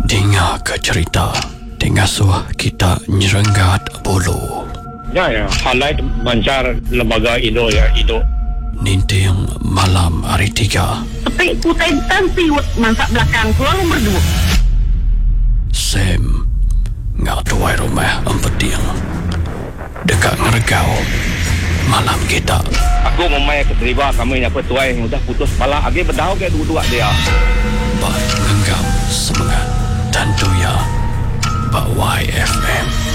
Dengar ke cerita Tengasuh kita nyerenggat bulu. Ya, highlight bancar lembaga Indo ya, Indo. Ninting malam hari 3. Tapi kutai siwet masak belakang pulau nombor 2. Sam ngak tuai rumah empeting dekat ngeregau malam kita. Aku memang keterima kami apa tuai yang udah putus kepala. Agi berdau ke dua-dua dia. Bak ngenggam semangat dan doya Bak YFM.